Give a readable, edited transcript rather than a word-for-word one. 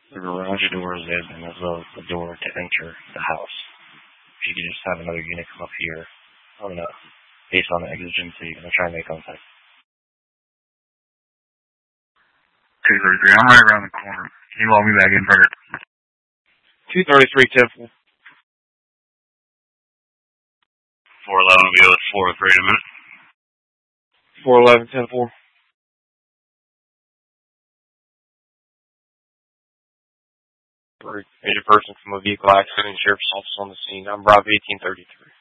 The garage door is open as well as the door to enter the house. If you could just have another unit come up here, based on the exigency, and try and make contact. 233, I'm right around the corner. Can you log me back in, Frederick? 233 Temple. 411 will be with 403 in a minute. 411 10-4. Major person from a vehicle accident, sheriff's office on the scene. I'm Bravo 1833.